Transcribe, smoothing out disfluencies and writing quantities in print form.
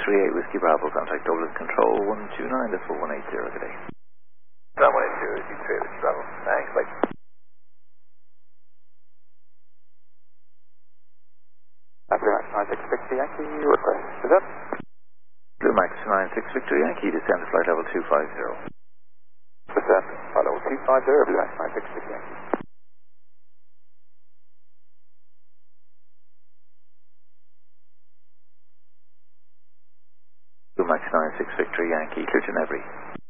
38 Whiskey Bravo, contact Dublin Control 129, that's 4180, good day. 182, Whiskey 3 Whiskey Bravo. Thanks, bye. After 96 Victor Yankee, request is up. Blue Max 96 Victor Yankee, descend to flight level 250. Descend, flight level 250, Blue Max 96 Victor Yankee. Blue Max 96 Victor Yankee, clear to Nevry.